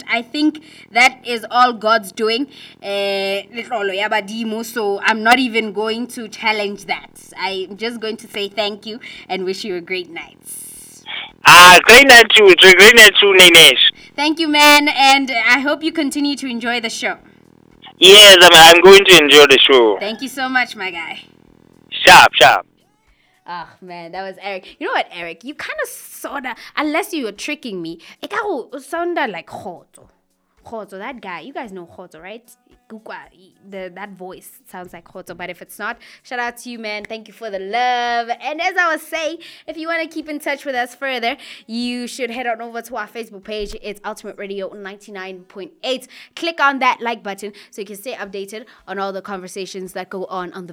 I think that is all God's doing. So I'm not even going to challenge that. I'm just going to say thank you and wish you a great night. Great night too. Great night too, Ninesh. Thank you, man, and I hope you continue to enjoy the show. Yes, I'm going to enjoy the show. Thank you so much, my guy. Sharp. Oh, man, that was Eric. You know what, Eric? You kind of sort of, unless you were tricking me, it sounded like Khoto. Khoto, that guy. You guys know Khoto, right? That voice sounds like Khoto, but if it's not, shout out to you, man. Thank you for the love. And as I was saying, if you want to keep in touch with us further, you should head on over to our Facebook page. It's Ultimate Radio 99.8. Click on that like button so you can stay updated on all the conversations that go on the